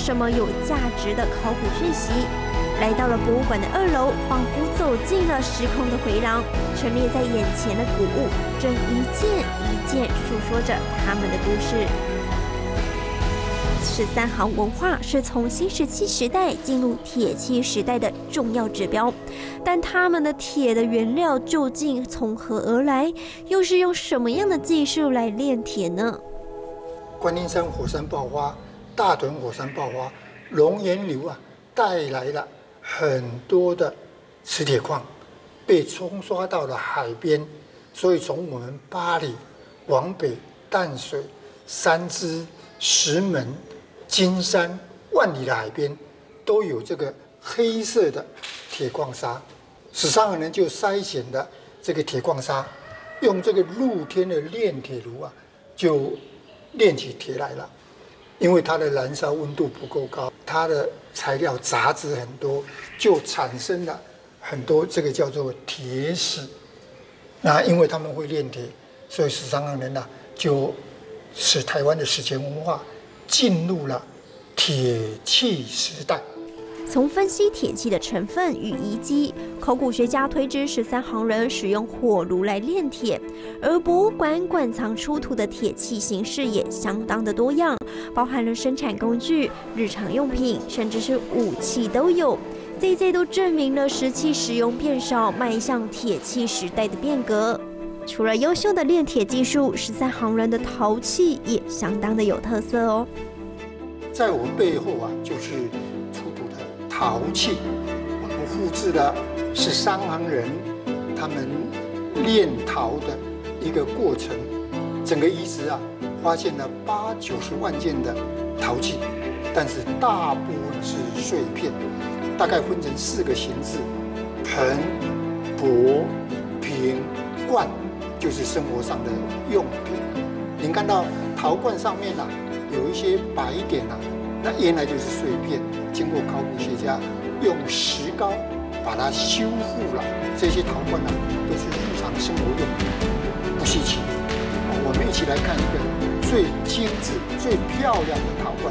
什么有价值的考古讯息。来到了博物馆的2楼，仿佛走进了时空的回廊，陈列在眼前的古物正一件一件诉说着他们的故事。13行文化是从新石器时代进入铁器时代的重要指标，但他们的铁的原料究竟从何而来，又是用什么样的技术来炼铁呢？ 观音山火山爆发、大屯火山爆发，熔岩流带来了很多的磁铁矿被冲刷到了海边，所以从我们八里往北，淡水、三芝、石门、金山、万里的海边都有这个黑色的铁矿砂。13行人就筛选的这个铁矿砂，用这个露天的炼铁炉就炼起铁来了。因为它的燃烧温度不够高，它的材料杂质很多，就产生了很多这个叫做铁屎。那因为他们会炼铁，所以13行人就使台湾的史前文化进入了铁器时代。 从分析铁器的成分与遗迹，考古学家推知13行人使用火炉来炼铁，而博物馆馆藏出土的铁器形式也相当的多样，包含了生产工具、日常用品，甚至是武器都有。这都证明了石器使用变少，迈向铁器时代的变革。除了优秀的炼铁技术，13行人的陶器也相当的有特色哦。 在我背后就是出土的陶器，我们复制了13行人他们炼陶的一个过程。整个遗址发现了80-90万件的陶器，但是大部分是碎片，大概分成4个形制：盆、钵、瓶、罐，就是生活上的用品。您看到陶罐上面有一些白点那原来就是碎片，经过考古学家用石膏把它修复了。这些陶罐都是日常生活用品，不稀奇。我们一起来看一个最精致、最漂亮的陶罐。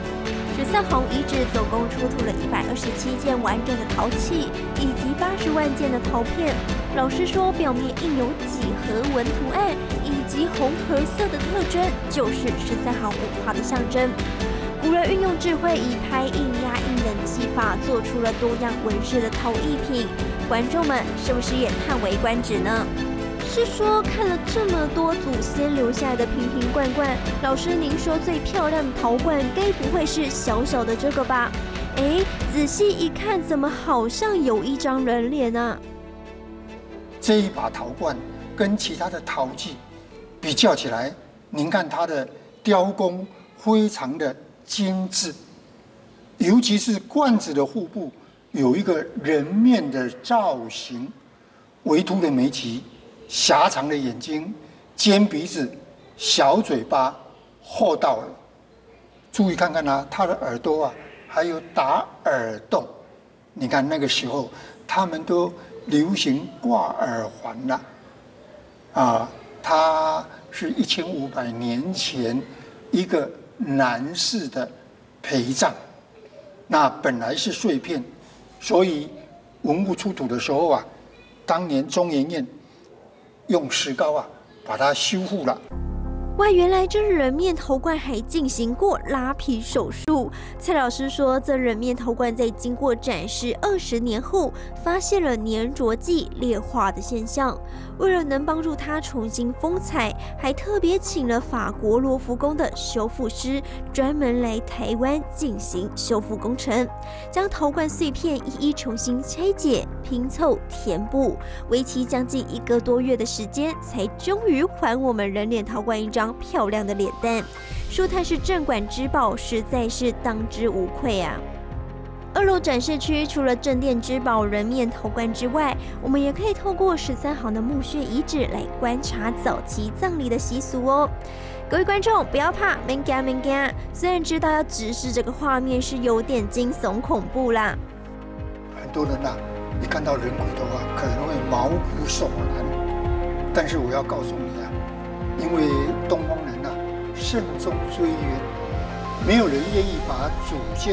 13行遗址总共出土了127件完整的陶器，以及80万件的陶片。老师说，表面印有几何纹图案以及红褐色的特征，就是13行文化的象征。古人运用智慧，以拍印、压印等技法，做出了多样纹饰的陶艺品。观众们是不是也叹为观止呢？是说看了这么多祖先留下来的瓶瓶罐罐，老师您说最漂亮的陶罐，该不会是小小的这个吧？仔细一看，怎么好像有一张人脸啊？ 这一把陶罐跟其他的陶器比较起来，您看它的雕工非常的精致，尤其是罐子的腹部有一个人面的造型，微凸的眉脊，狭长的眼睛，尖鼻子，小嘴巴，厚道耳。注意看看它的耳朵还有打耳洞。你看那个时候，他们都流行挂耳环了，它是1500年前一个男士的陪葬。那本来是碎片，所以文物出土的时候当年中研院用石膏把它修复了。 哇，原来这人面头冠还进行过拉皮手术。蔡老师说，这人面头冠在经过展示20年后，发现了粘着剂劣化的现象。为了能帮助它重新封彩，还特别请了法国罗浮宫的修复师专门来台湾进行修复工程，将头冠碎片一一重新拆解、拼凑、填补，为期将近1个多月的时间，才终于还我们人脸陶冠一张漂亮的脸蛋，说它是镇馆之宝，实在是当之无愧啊。2楼展示区除了镇店之宝人面头冠之外，我们也可以透过13行的墓穴遗址来观察早期葬礼的习俗哦。各位观众不要怕，免惊，虽然知道要直视这个画面是有点惊悚恐怖啦。 很多人一看到人骨头可能会毛骨悚然，但是我要告诉你因为东方人慎终追远， 没有人愿意把祖先